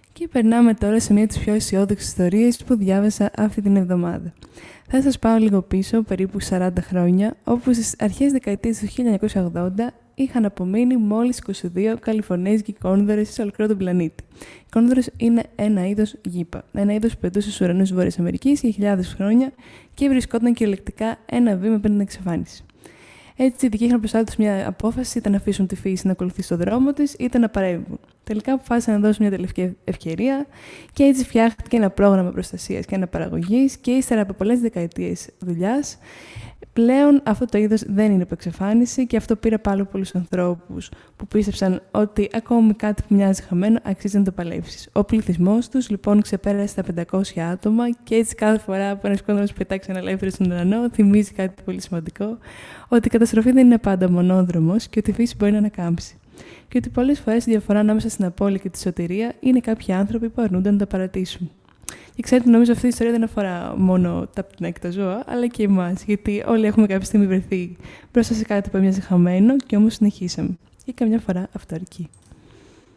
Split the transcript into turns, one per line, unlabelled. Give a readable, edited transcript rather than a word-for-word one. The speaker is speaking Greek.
Και περνάμε τώρα σε μία από τις πιο αισιόδοξες ιστορίες που διάβασα αυτή την εβδομάδα. Θα σας πάω λίγο πίσω, περίπου 40 χρόνια, όπου στις αρχές δεκαετίας του 1980 είχαν απομείνει μόλις 22 καλιφορνέζικοι κόνδωρες σε ολόκληρο τον πλανήτη. Οι κόνδωρες είναι ένα είδος γήπα, ένα είδος που πετούσε στους ουρανούς της Βόρειας Αμερικής για χιλιάδες χρόνια και βρισκόταν κυριολεκτικά ένα βήμα πριν την εξαφάνιση. Έτσι, οι ειδικοί είχαν μπροστά τους μια απόφαση, είτε να αφήσουν τη φύση να ακολουθεί στον δρόμο της, είτε να παρέμβουν. Τελικά αποφάσισαν να δώσουν μια τελευταία ευκαιρία και έτσι φτιάχτηκε ένα πρόγραμμα προστασίας και αναπαραγωγής και ύστερα από πολλές δεκαετίες δουλειάς, πλέον αυτό το είδος δεν είναι υπεξαφάνιση και αυτό πήρε πάρα πολλούς ανθρώπους που πίστεψαν ότι ακόμη κάτι που μοιάζει χαμένο αξίζει να το παλέψεις. Ο πληθυσμός τους λοιπόν ξεπέρασε τα 500 άτομα και έτσι κάθε φορά που ένας κόνδωρος πετάξει ένα ελεύθερο στον ουρανό θυμίζει κάτι πολύ σημαντικό, ότι η καταστροφή δεν είναι πάντα μονόδρομος και ότι η φύση μπορεί να ανακάμψει. Και ότι πολλές φορές η διαφορά ανάμεσα στην απώλεια και τη σωτηρία είναι κάποιοι άνθρωποι που αρνούνται να τα παρατήσουν. Και ξέρετε, νομίζω αυτή η ιστορία δεν αφορά μόνο τα πτηνάκια ζώα, αλλά και εμάς. Γιατί όλοι έχουμε κάποια στιγμή βρεθεί μπροστά σε κάτι που έμοιαζε χαμένο και όμως συνεχίσαμε. Και καμιά φορά αυτό αρκεί.